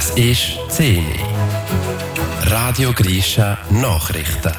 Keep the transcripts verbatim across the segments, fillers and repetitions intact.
Es ist zehn Uhr. Radio Grisha Nachrichten.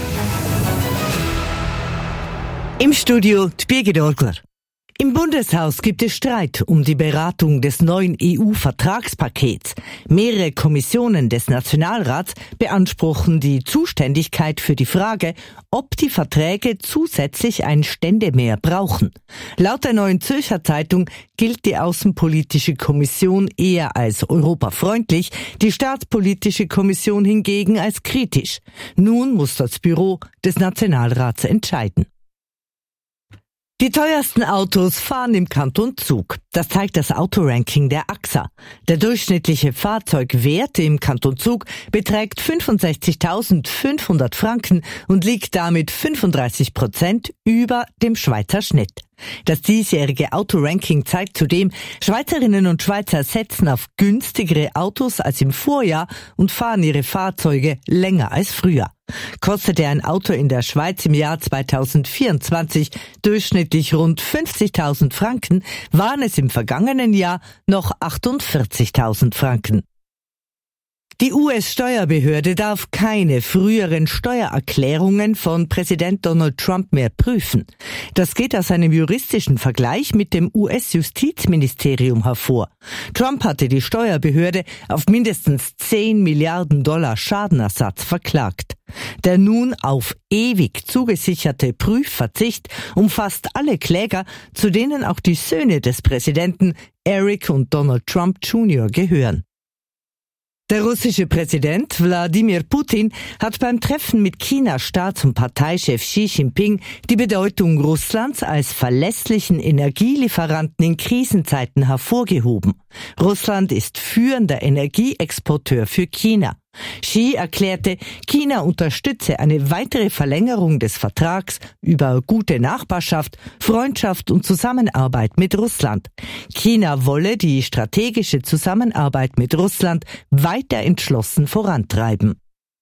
Im Studio die Birgit Orgler. Im Bundeshaus gibt es Streit um die Beratung des neuen E U-Vertragspakets. Mehrere Kommissionen des Nationalrats beanspruchen die Zuständigkeit für die Frage, ob die Verträge zusätzlich ein Ständemehr brauchen. Laut der Neuen Zürcher Zeitung gilt die Außenpolitische Kommission eher als europafreundlich, die Staatspolitische Kommission hingegen als kritisch. Nun muss das Büro des Nationalrats entscheiden. Die teuersten Autos fahren im Kanton Zug. Das zeigt das Autoranking der A X A. Der durchschnittliche Fahrzeugwert im Kanton Zug beträgt fünfundsechzigtausendfünfhundert Franken und liegt damit fünfunddreißig Prozent über dem Schweizer Schnitt. Das diesjährige Autoranking zeigt zudem, Schweizerinnen und Schweizer setzen auf günstigere Autos als im Vorjahr und fahren ihre Fahrzeuge länger als früher. Kostete ein Auto in der Schweiz im Jahr zweitausendvierundzwanzig durchschnittlich rund fünfzigtausend Franken, waren es im vergangenen Jahr noch achtundvierzigtausend Franken. Die U S-Steuerbehörde darf keine früheren Steuererklärungen von Präsident Donald Trump mehr prüfen. Das geht aus einem juristischen Vergleich mit dem U S-Justizministerium hervor. Trump hatte die Steuerbehörde auf mindestens zehn Milliarden Dollar Schadenersatz verklagt. Der nun auf ewig zugesicherte Prüfverzicht umfasst alle Kläger, zu denen auch die Söhne des Präsidenten Eric und Donald Trump Junior gehören. Der russische Präsident Wladimir Putin hat beim Treffen mit Chinas Staats- und Parteichef Xi Jinping die Bedeutung Russlands als verlässlichen Energielieferanten in Krisenzeiten hervorgehoben. Russland ist führender Energieexporteur für China. Xi erklärte, China unterstütze eine weitere Verlängerung des Vertrags über gute Nachbarschaft, Freundschaft und Zusammenarbeit mit Russland. China wolle die strategische Zusammenarbeit mit Russland weiter entschlossen vorantreiben.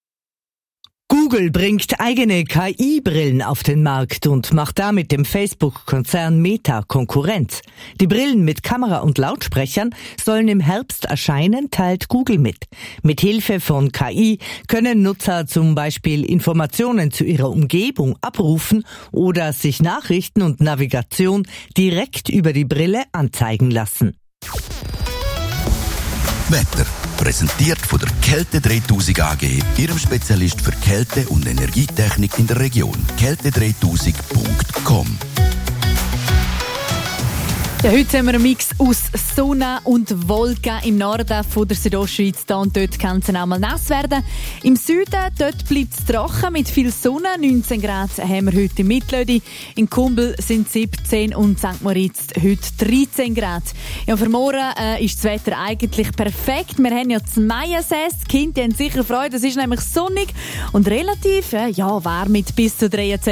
Google bringt eigene K I-Brillen auf den Markt und macht damit dem Facebook-Konzern Meta Konkurrenz. Die Brillen mit Kamera und Lautsprechern sollen im Herbst erscheinen, teilt Google mit. Mit Hilfe von K I können Nutzer zum Beispiel Informationen zu ihrer Umgebung abrufen oder sich Nachrichten und Navigation direkt über die Brille anzeigen lassen. Wetter. Präsentiert von der Kälte dreitausend A G, Ihrem Spezialist für Kälte- und Energietechnik in der Region. kälte dreitausend punkt com. Ja, heute haben wir einen Mix aus Sonne und Wolken im Norden von der Südostschweiz. Da und dort kann es auch mal nass werden. Im Süden dort bleibt es trocken mit viel Sonne. neunzehn Grad haben wir heute im Mittlödi. In Kumbel sind siebzehn und Sankt Moritz heute dreizehn Grad. Ja, für morgen äh, ist das Wetter eigentlich perfekt. Wir haben ja das Maienfest. Die Kinder haben sicher Freude. Es ist nämlich sonnig und relativ äh, ja, warm mit bis zu dreiundzwanzig